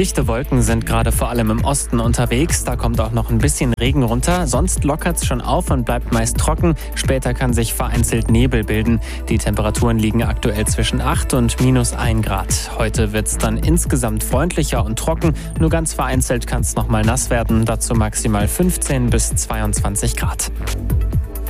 Dichte Wolken sind gerade vor allem im Osten unterwegs. Da kommt auch noch ein bisschen Regen runter. Sonst lockert es schon auf und bleibt meist trocken. Später kann sich vereinzelt Nebel bilden. Die Temperaturen liegen aktuell zwischen 8 und -1 Grad. Heute wird es dann insgesamt freundlicher und trocken. Nur ganz vereinzelt kann es nochmal nass werden. Dazu maximal 15 bis 22 Grad.